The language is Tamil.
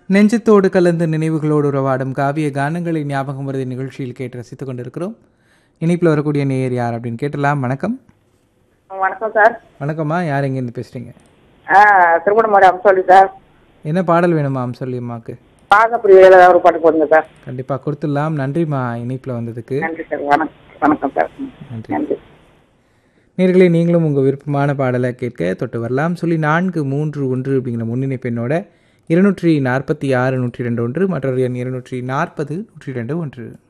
நெஞ்சத்தோடு கலந்து நினைவுகளோடு உறவாடும் காவிய கானங்களை ஞாபகம் வருது நிகழ்ச்சியில் கேட்டு ரசித்துக் கொண்டிருக்கிறோம். இணைப்பில் வரக்கூடிய நேயர் யார் அப்படின்னு கேட்டலாம். வணக்கம். வணக்கம் சார். வணக்கம்மா, யார் எங்கேருந்து பேசுறீங்க? திருவண்ணாமலை அம்சொல்லி சார். என்ன பாடல் வேணுமா அம்சொல்லி அம்மாக்கு? பாகப்பிரிவில் ஏதாவது ஒரு பாட்டு போடுங்க சார். கண்டிப்பாக கொடுத்துடலாம். நன்றிம்மா இணைப்பில் வந்ததுக்கு. நன்றி சார். வணக்கம் சார். நன்றி. நேயர்களே, நீங்களும் உங்கள் விருப்பமான பாடலை கேட்க தொட்டு வரலாம். 431 அப்படிங்கிற முன்னிணைப்பு எண்ணோட 246 102 1 மற்றொரு எண் 240 102 1.